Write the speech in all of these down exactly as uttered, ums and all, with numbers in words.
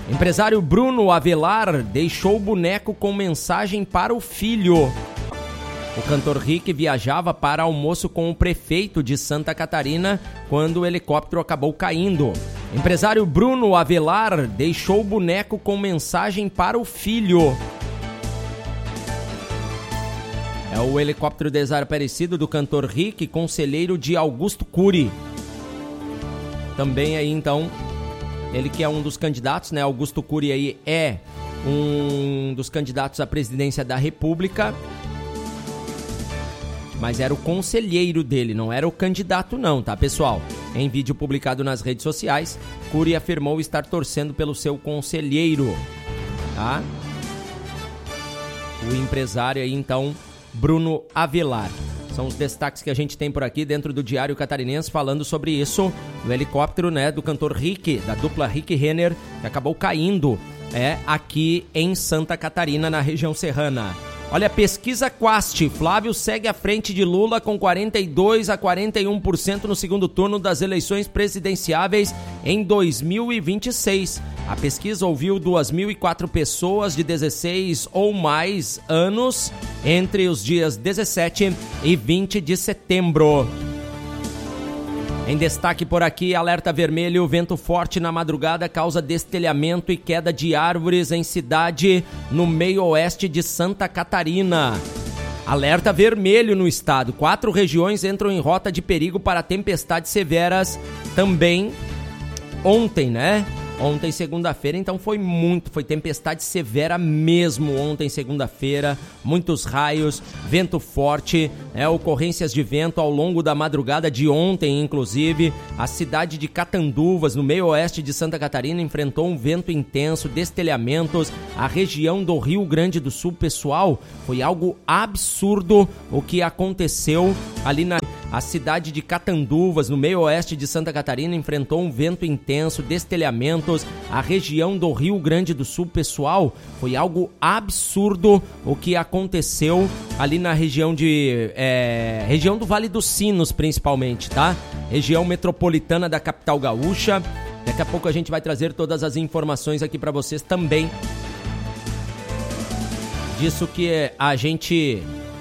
Empresário Bruno Avelar deixou o boneco com mensagem para o filho. O cantor Rick viajava para almoço com o prefeito de Santa Catarina quando o helicóptero acabou caindo. Empresário Bruno Avelar deixou o boneco com mensagem para o filho. É o helicóptero desaparecido do cantor Rick, conselheiro de Augusto Cury. Também aí, então, ele que é um dos candidatos, né? Augusto Cury aí é um dos candidatos à presidência da República. Mas era o conselheiro dele, não era o candidato não, tá, pessoal? Em vídeo publicado nas redes sociais, Cury afirmou estar torcendo pelo seu conselheiro, tá? O empresário aí, então, Bruno Avelar. São os destaques que a gente tem por aqui dentro do Diário Catarinense, falando sobre isso, o helicóptero, né, do cantor Rick, da dupla Rick Renner, que acabou caindo é, aqui em Santa Catarina, na região serrana. Olha, pesquisa Quast, Flávio segue à frente de Lula com quarenta e dois a quarenta e um por cento no segundo turno das eleições presidenciáveis em dois mil e vinte e seis. A pesquisa ouviu duas mil e quatro pessoas de dezesseis ou mais anos entre os dias dezessete e vinte de setembro. Em destaque por aqui, alerta vermelho, vento forte na madrugada causa destelhamento e queda de árvores em cidade no meio oeste de Santa Catarina. Alerta vermelho no estado, quatro regiões entram em rota de perigo para tempestades severas também ontem, né? Ontem, segunda-feira, então foi muito, foi tempestade severa mesmo ontem, segunda-feira, muitos raios, vento forte, é, ocorrências de vento ao longo da madrugada de ontem, inclusive. A cidade de Catanduvas, no meio oeste de Santa Catarina, enfrentou um vento intenso, destelhamentos. A região do Rio Grande do Sul, pessoal, foi algo absurdo o que aconteceu ali na... A cidade de Catanduvas, no meio oeste de Santa Catarina, enfrentou um vento intenso, destelhamentos. A região do Rio Grande do Sul, pessoal, foi algo absurdo o que aconteceu ali na região de... É, região do Vale dos Sinos, principalmente, tá? Região metropolitana da capital gaúcha. Daqui a pouco a gente vai trazer todas as informações aqui para vocês também. Disso que a gente...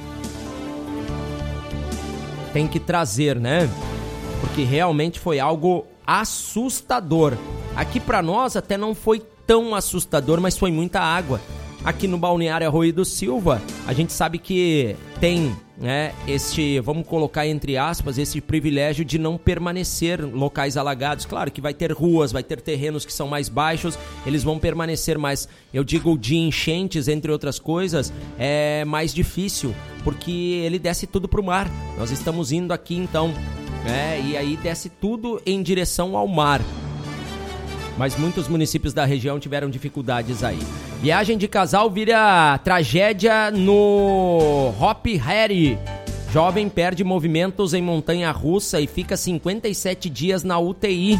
tem que trazer, né? Porque realmente foi algo assustador. Aqui para nós até não foi tão assustador, mas foi muita água. Aqui no Balneário Arroio do Silva, a gente sabe que tem, né, este, vamos colocar entre aspas, esse privilégio de não permanecer locais alagados. Claro que vai ter ruas, vai ter terrenos que são mais baixos, eles vão permanecer, mas eu digo de enchentes, entre outras coisas, é mais difícil, porque ele desce tudo pro mar. Nós estamos indo aqui então, né, e aí desce tudo em direção ao mar. Mas muitos municípios da região tiveram dificuldades aí. Viagem de casal vira tragédia no Hopi Hari. Jovem perde movimentos em montanha-russa e fica cinquenta e sete dias na U T I.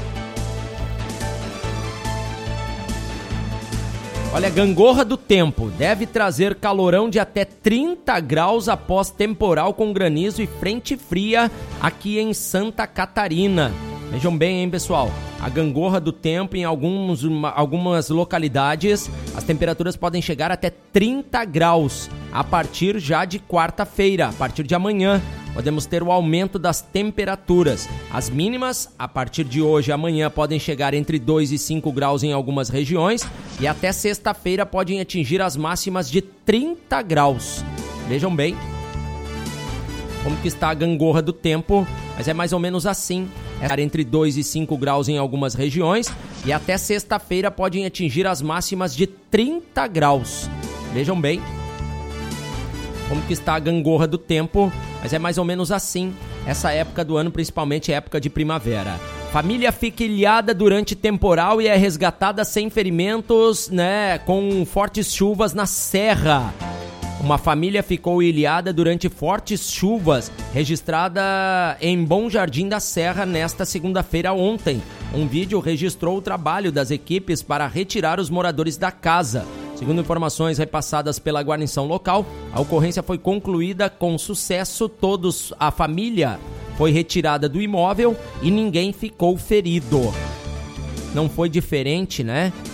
Olha, gangorra do tempo deve trazer calorão de até trinta graus após temporal com granizo e frente fria aqui em Santa Catarina. Vejam bem, hein, pessoal? A gangorra do tempo em alguns, uma, algumas localidades, as temperaturas podem chegar até trinta graus a partir já de quarta-feira, a partir de amanhã. Podemos ter o aumento das temperaturas. As mínimas, a partir de hoje e amanhã, podem chegar entre dois e cinco graus em algumas regiões e até sexta-feira podem atingir as máximas de trinta graus. Vejam bem como que está a gangorra do tempo, mas é mais ou menos assim. É entre dois e cinco graus em algumas regiões e até sexta-feira podem atingir as máximas de trinta graus. Vejam bem como que está a gangorra do tempo, mas é mais ou menos assim. Essa época do ano, principalmente época de primavera. Família fica ilhada durante temporal e é resgatada sem ferimentos, né, com fortes chuvas na serra. Uma família ficou ilhada durante fortes chuvas, registrada em Bom Jardim da Serra nesta segunda-feira ontem. Um vídeo registrou o trabalho das equipes para retirar os moradores da casa. Segundo informações repassadas pela guarnição local, a ocorrência foi concluída com sucesso. Todos, a família foi retirada do imóvel e ninguém ficou ferido. Não foi diferente, né?